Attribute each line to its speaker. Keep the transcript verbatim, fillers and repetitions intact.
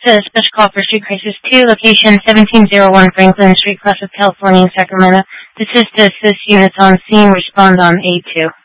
Speaker 1: So, special call for Street Crisis two, location seventeen oh one Franklin Street, Crossville, California, Sacramento. This is to assist units on scene. Respond on A two.